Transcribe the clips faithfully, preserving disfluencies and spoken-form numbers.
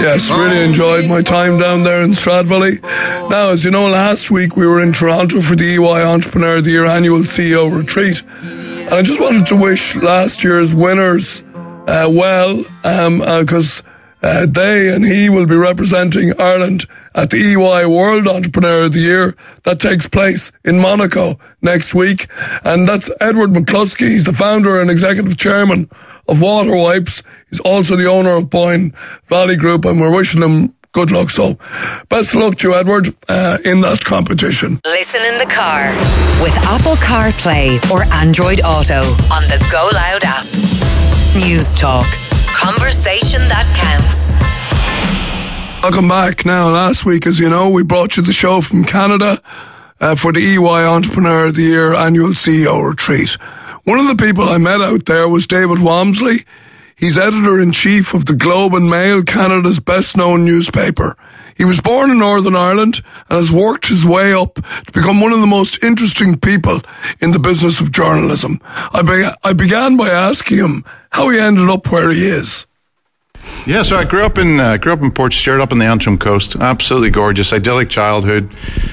Yes, really enjoyed my time down there in Stradbally. Now, as you know, last week we were in Toronto for the E Y Entrepreneur of the Year annual C E O retreat. And I just wanted to wish last year's winners uh, well, because um, uh, uh, they and he will be representing Ireland at the E Y World Entrepreneur of the Year. That takes place in Monaco next week. And that's Edward McCluskey. He's the founder and executive chairman of Water Wipes. He's also the owner of Boyne Valley Group, and we're wishing him good luck. So best of luck to you, Edward, uh, in that competition. Listen in the car with Apple CarPlay or Android Auto on the Go Loud app. News Talk. Conversation that counts. Welcome back. Now, last week, as you know, we brought you the show from Canada uh, for the E Y Entrepreneur of the Year annual C E O retreat. One of the people I met out there was David Walmsley. He's editor-in-chief of the Globe and Mail, Canada's best-known newspaper. He was born in Northern Ireland and has worked his way up to become one of the most interesting people in the business of journalism. I, be- I began by asking him how he ended up where he is. Yeah, so I grew up in uh, grew up in Port Stewart, up on the Antrim coast. Absolutely gorgeous, idyllic childhood.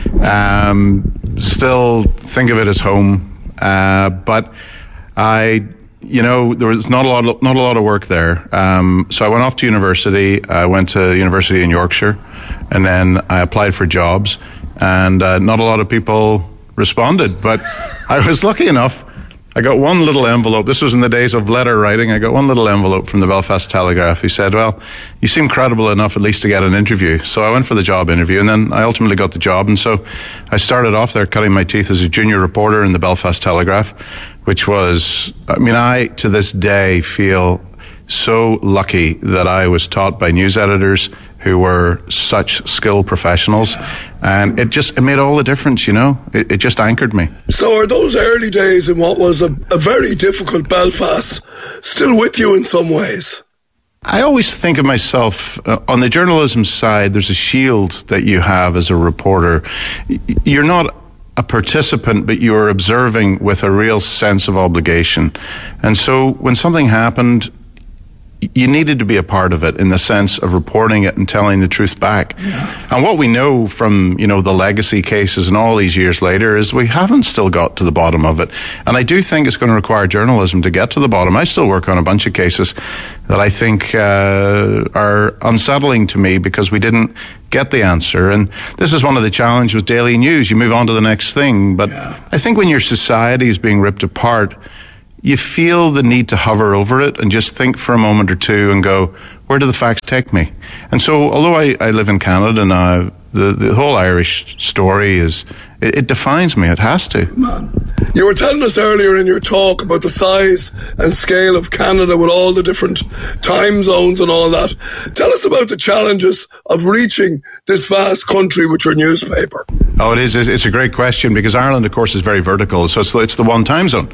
Um, still think of it as home, uh, but I. You know, there was not a lot, of, not a lot of work there. Um, so I went off to university. I went to university in Yorkshire, and then I applied for jobs, and uh, not a lot of people responded. But I was lucky enough. I got one little envelope. This was in the days of letter writing. I got one little envelope from the Belfast Telegraph. He said, "Well, you seem credible enough at least to get an interview." So I went for the job interview, and then I ultimately got the job. And so I started off there cutting my teeth as a junior reporter in the Belfast Telegraph, which was, I mean, I, to this day, feel so lucky that I was taught by news editors who were such skilled professionals. And it just, it made all the difference, you know? It, it just anchored me. So are those early days in what was a, a very difficult Belfast still with you in some ways? I always think of myself, uh, on the journalism side, there's a shield that you have as a reporter. You're not a participant, but you were observing with a real sense of obligation. And so when something happened, you needed to be a part of it in the sense of reporting it and telling the truth back. Yeah. And what we know from, you know, the legacy cases and all these years later is we haven't still got to the bottom of it. And I do think it's going to require journalism to get to the bottom. I still work on a bunch of cases that I think uh, are unsettling to me because we didn't get the answer. And this is one of the challenges with daily news. You move on to the next thing. But yeah. I think when your society is being ripped apart, you feel the need to hover over it and just think for a moment or two and go, where do the facts take me? And so, although I, I live in Canada now, the, the whole Irish story is, it, it defines me. It has to. Man, you were telling us earlier in your talk about the size and scale of Canada with all the different time zones and all that. Tell us about the challenges of reaching this vast country with your newspaper. Oh, it is. It's a great question because Ireland, of course, is very vertical. So it's, it's the one time zone.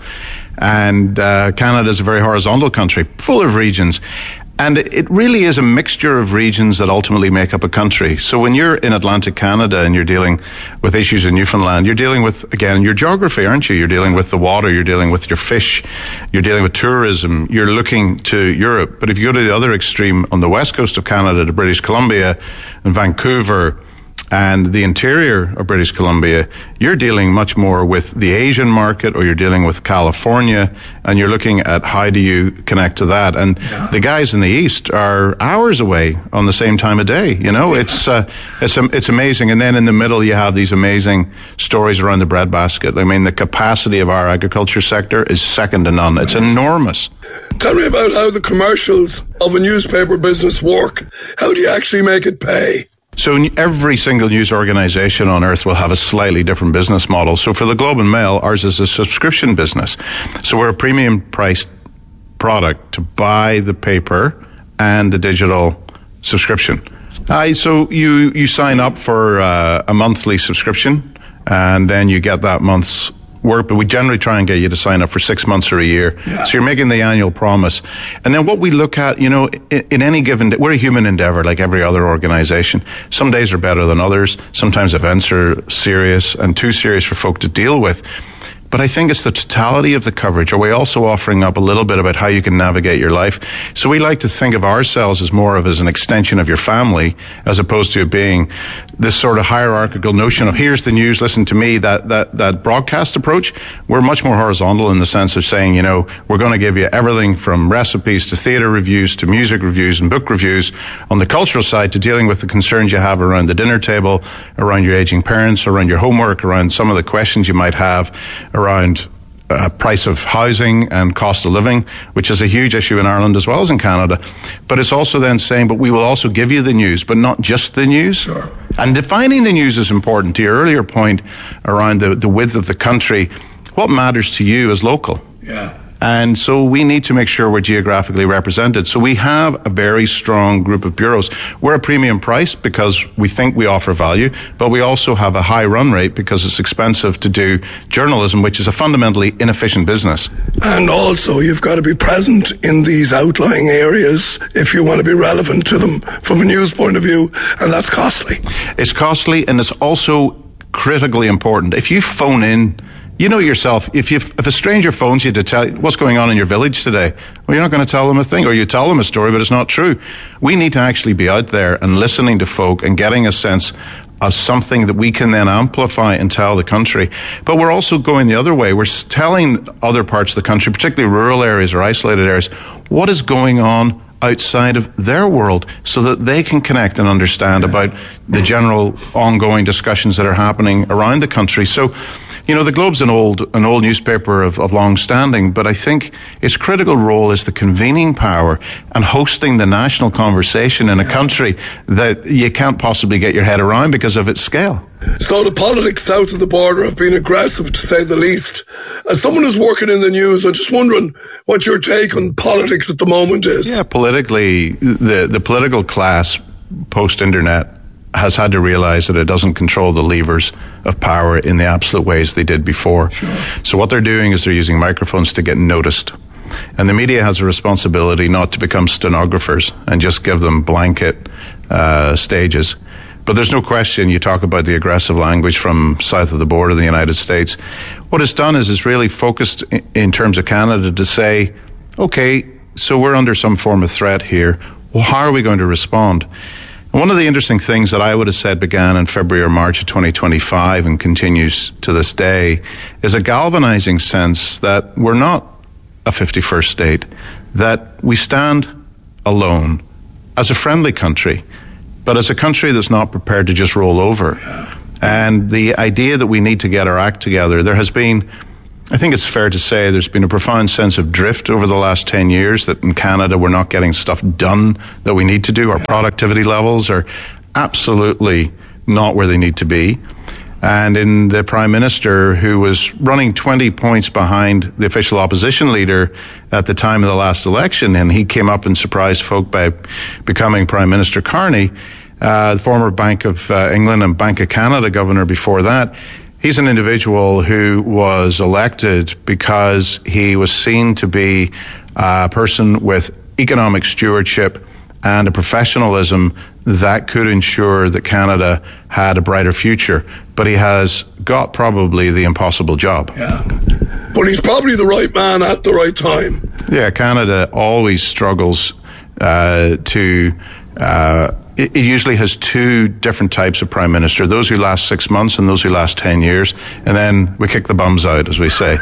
And uh, Canada is a very horizontal country, full of regions. And it really is a mixture of regions that ultimately make up a country. So when you're in Atlantic Canada and you're dealing with issues in Newfoundland, you're dealing with, again, your geography, aren't you? You're dealing with the water, you're dealing with your fish, you're dealing with tourism, you're looking to Europe. But if you go to the other extreme on the west coast of Canada, to British Columbia and Vancouver, and the interior of British Columbia, you're dealing much more with the Asian market, or you're dealing with California, and you're looking at how do you connect to that. And yeah. the guys in the East are hours away on the same time of day. You know, yeah. it's uh, it's it's amazing. And then in the middle, you have these amazing stories around the breadbasket. I mean, the capacity of our agriculture sector is second to none. It's enormous. Tell me about how the commercials of a newspaper business work. How do you actually make it pay? So every single news organization on earth will have a slightly different business model. So for the Globe and Mail, ours is a subscription business. So we're a premium priced product to buy the paper and the digital subscription. Uh, so you, you sign up for uh, a monthly subscription, and then you get that month's work, but we generally try and get you to sign up for six months or a year. Yeah. So you're making the annual promise. And then what we look at, you know, in, in any given day, we're a human endeavor like every other organization. Some days are better than others. Sometimes events are serious and too serious for folk to deal with. But I think it's the totality of the coverage. Are we also offering up a little bit about how you can navigate your life? So we like to think of ourselves as more of as an extension of your family, as opposed to being this sort of hierarchical notion of here's the news, listen to me, that, that, that broadcast approach. We're much more horizontal in the sense of saying, you know, we're going to give you everything from recipes to theatre reviews to music reviews and book reviews on the cultural side to dealing with the concerns you have around the dinner table, around your aging parents, around your homework, around some of the questions you might have around uh, price of housing and cost of living, which is a huge issue in Ireland as well as in Canada. But it's also then saying, but we will also give you the news, but not just the news. Sure. And defining the news is important. To your earlier point around the, the width of the country, what matters to you is local. Yeah. And so we need to make sure we're geographically represented. So we have a very strong group of bureaus. We're a premium price because we think we offer value, but we also have a high run rate because it's expensive to do journalism, which is a fundamentally inefficient business. And also, you've got to be present in these outlying areas if you want to be relevant to them from a news point of view, and that's costly. It's costly, and it's also critically important. If you phone in, you know yourself, if you if a stranger phones you to tell you what's going on in your village today, well, you're not going to tell them a thing, or you tell them a story, but it's not true. We need to actually be out there and listening to folk and getting a sense of something that we can then amplify and tell the country. But we're also going the other way. We're telling other parts of the country, particularly rural areas or isolated areas, what is going on outside of their world so that they can connect and understand about the general ongoing discussions that are happening around the country. So, you know, the Globe's an old an old newspaper of, of long standing, but I think its critical role is the convening power and hosting the national conversation in a country that you can't possibly get your head around because of its scale. So the politics south of the border have been aggressive, to say the least. As someone who's working in the news, I'm just wondering what your take on politics at the moment is. Yeah, politically, the, the political class post-internet has had to realize that it doesn't control the levers of power in the absolute ways they did before. Sure. So what they're doing is they're using microphones to get noticed. And the media has a responsibility not to become stenographers and just give them blanket uh, stages. But there's no question, you talk about the aggressive language from south of the border of the United States. What it's done is it's really focused in, in terms of Canada to say, okay, so we're under some form of threat here. Well, how are we going to respond? And one of the interesting things that I would have said began in February or March of twenty twenty-five and continues to this day is a galvanizing sense that we're not a fifty-first state, that we stand alone as a friendly country, but as a country that's not prepared to just roll over. Yeah. And the idea that we need to get our act together, there has been, I think it's fair to say, there's been a profound sense of drift over the last ten years that in Canada we're not getting stuff done that we need to do. Our productivity levels are absolutely not where they need to be. And in the Prime Minister, who was running twenty points behind the official opposition leader at the time of the last election, and he came up and surprised folk by becoming Prime Minister Carney, uh, the former Bank of uh, England and Bank of Canada governor before that. He's an individual who was elected because he was seen to be a person with economic stewardship and a professionalism that could ensure that Canada had a brighter future. But he has got probably the impossible job. Yeah. But he's probably the right man at the right time. Yeah, Canada always struggles uh, to... Uh, it, it usually has two different types of prime minister, those who last six months and those who last ten years, and then we kick the bums out, as we say.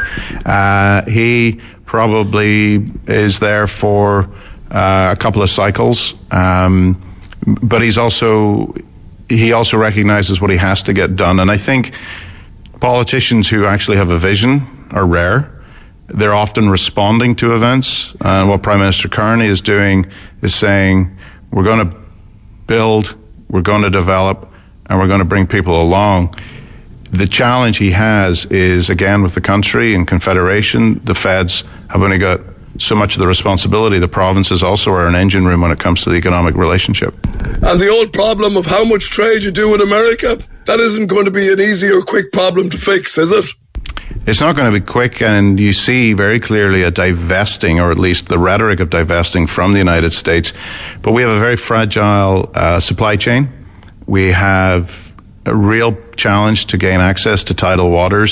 Uh, he probably is there for uh, a couple of cycles, um, but he's also he also recognizes what he has to get done. And I think politicians who actually have a vision are rare. They're often responding to events. And what Prime Minister Carney is doing is saying, we're going to build, we're going to develop, and we're going to bring people along. The challenge he has is, again, with the country and Confederation, the feds have only got so much of the responsibility. The provinces also are an engine room when it comes to the economic relationship. And the old problem of how much trade you do in America, that isn't going to be an easy or quick problem to fix, is it? It's not going to be quick, and you see very clearly a divesting, or at least the rhetoric of divesting from the United States. But we have a very fragile uh, supply chain. We have a real challenge to gain access to tidal waters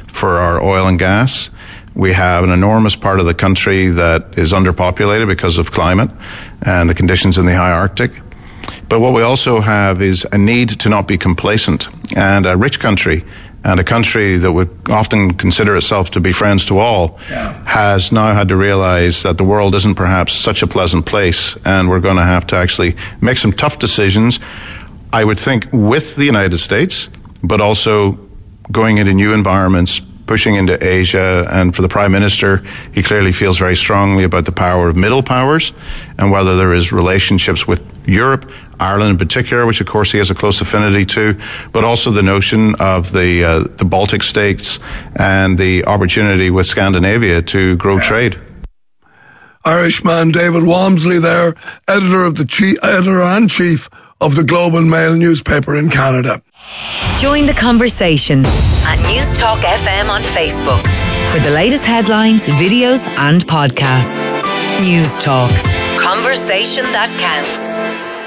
for our oil and gas. We have an enormous part of the country that is underpopulated because of climate and the conditions in the high Arctic. But what we also have is a need to not be complacent. And a rich country, and a country that would often consider itself to be friends to all, yeah. has now had to realize that the world isn't perhaps such a pleasant place, and we're going to have to actually make some tough decisions, I would think, with the United States, but also going into new environments, pushing into Asia. And for the Prime Minister, he clearly feels very strongly about the power of middle powers and whether there is relationships with Europe, Ireland in particular, which of course he has a close affinity to, but also the notion of the uh, the Baltic states and the opportunity with Scandinavia to grow yeah. trade. Irishman David Walmsley there, editor of the chief, editor and chief of the Globe and Mail newspaper in Canada. Join the conversation at News Talk F M on Facebook for the latest headlines, videos and podcasts. News Talk. Conversation that counts.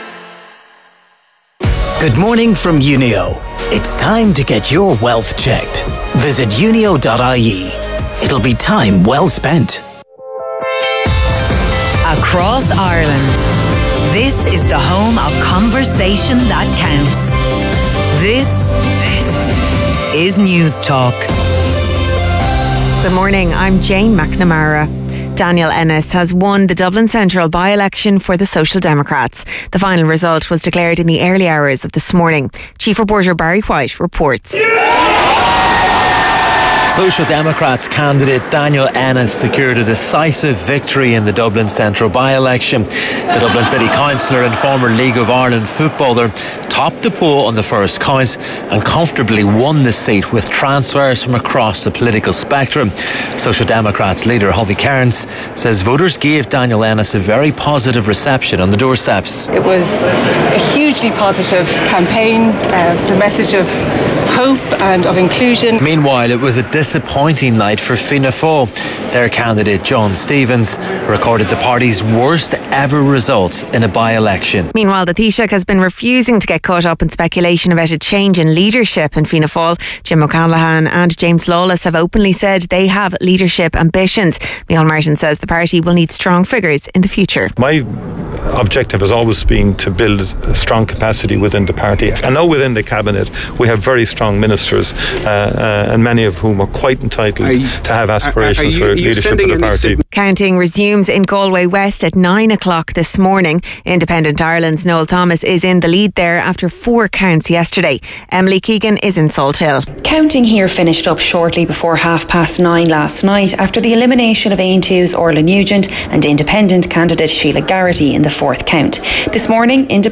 Good morning from Unio. It's time to get your wealth checked. Visit unio dot I E. It'll be time well spent. Across Ireland, this is the home of Conversation that counts. This, this is News Talk. Good morning, I'm Jane McNamara. Daniel Ennis has won the Dublin Central by-election for the Social Democrats. The final result was declared in the early hours of this morning. Chief reporter Barry White reports. Social Democrats candidate Daniel Ennis secured a decisive victory in the Dublin Central by-election. The Dublin City Councillor and former League of Ireland footballer topped the poll on the first count and comfortably won the seat with transfers from across the political spectrum. Social Democrats leader Hovey Kearns says voters gave Daniel Ennis a very positive reception on the doorsteps. It was a hugely positive campaign, uh, it was a message of hope and of inclusion. Meanwhile, it was a disappointing night for Fianna Fáil. Their candidate John Stevens recorded the party's worst ever results in a by-election. Meanwhile, the Taoiseach has been refusing to get caught up in speculation about a change in leadership in Fianna Fáil. Jim O'Callaghan and James Lawless have openly said they have leadership ambitions. Micheál Martin says the party will need strong figures in the future. My objective has always been to build a strong capacity within the party. I know within the cabinet we have very strong ministers, uh, uh, and many of whom are quite entitled you, to have aspirations are, are you, for leadership of the party. Counting resumes in Galway West at nine o'clock this morning. Independent Ireland's Noel Thomas is in the lead there after four counts yesterday. Emily Keegan is in Salthill. Counting here finished up shortly before half past nine last night after the elimination of A N two's Orla Nugent and Independent candidate Sheila Garrity in the fourth count. This morning, Independent